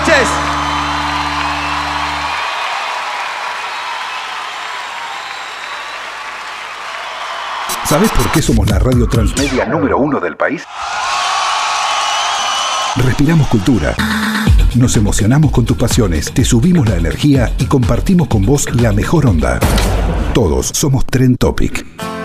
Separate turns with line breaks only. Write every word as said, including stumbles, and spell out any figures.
noches.
¿Sabés por qué somos la radio transmedia número uno del país? Respiramos cultura. Nos emocionamos con tus pasiones, te subimos la energía y compartimos con vos la mejor onda. Todos somos Trend Topic.